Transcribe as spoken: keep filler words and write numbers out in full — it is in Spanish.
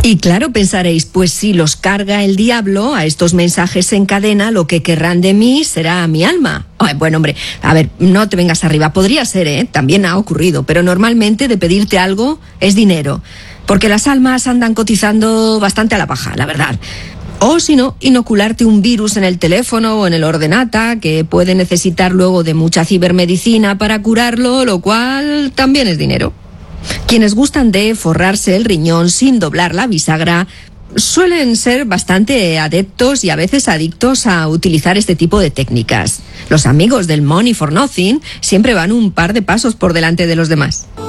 Y claro, pensaréis, pues si los carga el diablo, a estos mensajes en cadena, lo que querrán de mí será mi alma. Ay, bueno, hombre, a ver, no te vengas arriba. Podría ser, ¿eh? También ha ocurrido, pero normalmente de pedirte algo es dinero. Porque las almas andan cotizando bastante a la baja, la verdad. O si no, inocularte un virus en el teléfono o en el ordenata, que puede necesitar luego de mucha cibermedicina para curarlo, lo cual también es dinero. Quienes gustan de forrarse el riñón sin doblar la bisagra suelen ser bastante adeptos y a veces adictos a utilizar este tipo de técnicas. Los amigos del Money for Nothing siempre van un par de pasos por delante de los demás.